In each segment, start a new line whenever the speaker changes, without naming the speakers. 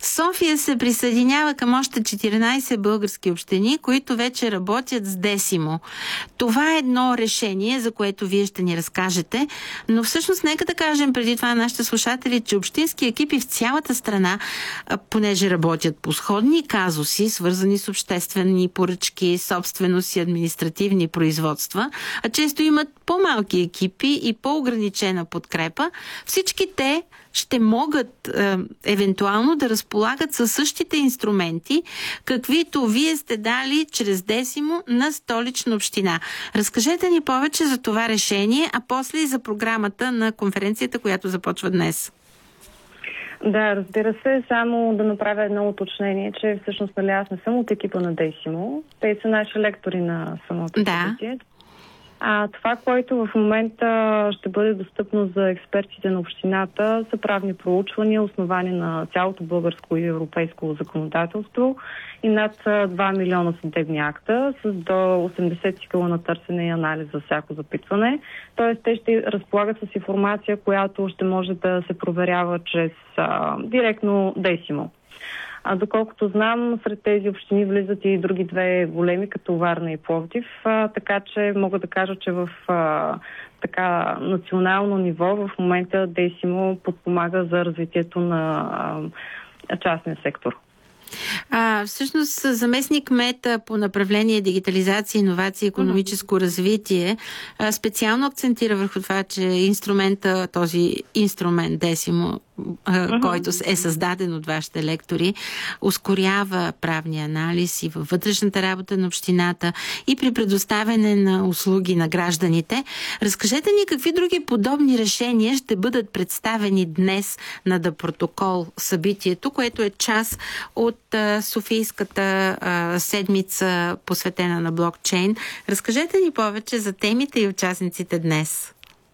София се присъединява към още 14 български общини, които вече работят с Десимо. Това е едно решение, за което вие ще ни разкажете, но всъщност нека да кажем преди това на нашите слушатели, че общински екипи в цялата страна, понеже работят по сходни казуси, свързани с обществени поръчки, собственост и административни производства, а често имат по-малки екипи и по-ограничена подкрепа, всички те ще могат евентуално да разполагат със същите инструменти, каквито вие сте дали чрез Десимо на Столична община. Разкажете ни повече за това решение, а после и за програмата на конференцията, която започва днес.
Да, разбира се, само да направя едно уточнение, че всъщност аз не съм от екипа на Десимо. Те са наши лектори на самото събитие. Това, което в момента ще бъде достъпно за експертите на общината, са правни проучвания, основани на цялото българско и европейско законодателство и над 2 милиона съдебни акта с до 80 цикъла на търсене и анализ за всяко запитване. Тоест, те ще разполагат с информация, която ще може да се проверява чрез директно Десимо. Доколкото знам, сред тези общини влизат и други две големи, като Варна и Пловдив, така че мога да кажа, че в национално ниво в момента Десимо подпомага за развитието на частния сектор.
Всъщност заместник кмета по направление дигитализация, иновация и икономическо развитие специално акцентира върху това, че този инструмент Десимо, който е създаден от вашите лектори, ускорява правния анализ и във вътрешната работа на общината и при предоставяне на услуги на гражданите. Разкажете ни какви други подобни решения ще бъдат представени днес на Да Протокол събитието, което е част от Софийската седмица, посветена на блокчейн. Разкажете ни повече за темите и участниците днес.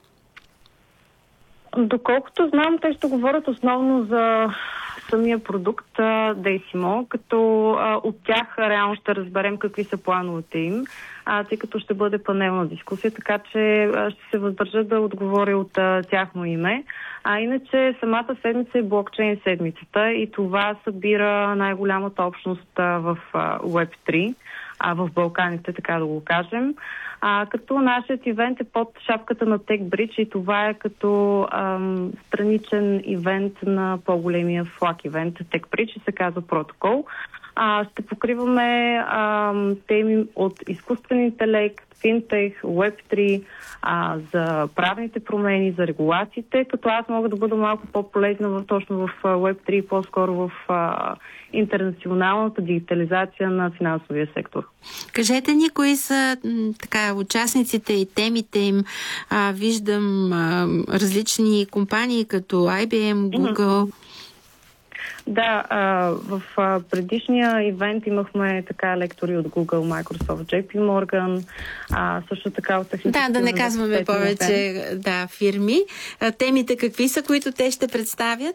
Доколкото знам, те ще говорят основно за самия продукт Десимо, като от тях реално ще разберем какви са плановете им, тъй като ще бъде панелна дискусия, така че ще се въздържа да отговоря от тяхно име. Иначе самата седмица е блокчейн седмицата и това събира най-голямата общност в Web3, в Балканите, така да го кажем. Като нашият ивент е под шапката на TechBridge и това е като страничен ивент на по-големия флаг ивент TechBridge и се казва Протокол. Ще покриваме теми от изкуствен интелект, финтех, Web3, за правните промени, за регулациите, като аз мога да бъда малко по-полезна точно в Web3, по-скоро в интернационалната дигитализация на финансовия сектор.
Кажете ни кои са участниците и темите им. Виждам различни компании като IBM, Google.
Да, в предишния ивент имахме лектори от Google, Microsoft, JP Morgan, също така от технически...
Да не казваме повече фирми. Темите какви са, които те ще представят?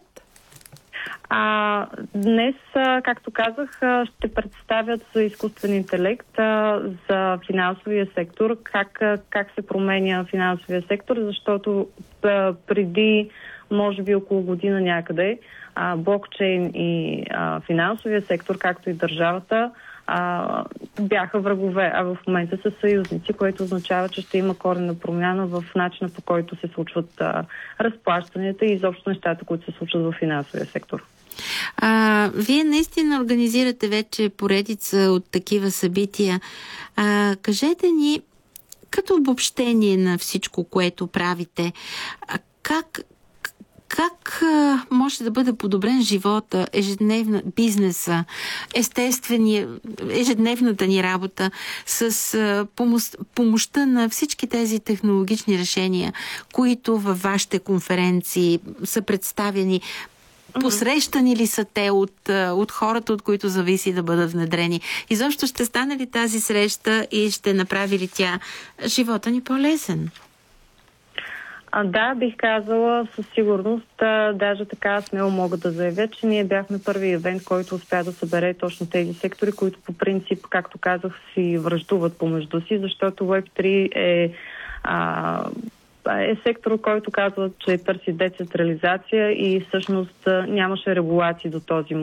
Днес, както казах, ще представят за изкуствен интелект, за финансовия сектор, как се променя финансовия сектор, защото преди, може би около година някъде, блокчейн и финансовия сектор, както и държавата, бяха врагове, а в момента са съюзници, което означава, че ще има коренна промяна в начина, по който се случват разплащанията и изобщо нещата, които се случват в финансовия сектор.
Вие наистина организирате вече поредица от такива събития. Кажете ни, като обобщение на всичко, което правите, как може да бъде подобрен живота, бизнеса, ежедневната ни работа с помощта на всички тези технологични решения, които във вашите конференции са представени? Посрещани ли са те от хората, от които зависи да бъдат внедрени? Изобщо ще стане ли тази среща и ще направи ли тя живота ни по-лесен?
Да, бих казала със сигурност. Даже така смело мога да заявя, че ние бяхме първи евент, който успя да събере точно тези сектори, които по принцип, както казах, си връждуват помежду си, защото Web3 е сектор, който казва, че търси децентрализация и всъщност нямаше регулации до този момент.